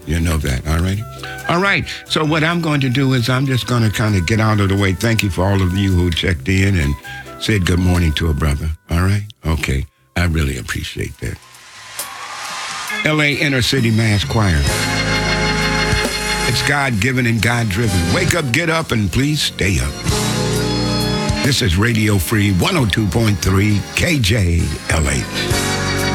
You know that, all right? All right, so what I'm going to do is I'm just going to kind of get out of the way. Thank you for all of you who checked in and said good morning to a brother, all right? Okay, I really appreciate that. LA Inner City Mass Choir. It's God-given and God-driven. Wake up, get up, and please stay up. This is Radio Free 102.3 KJLH.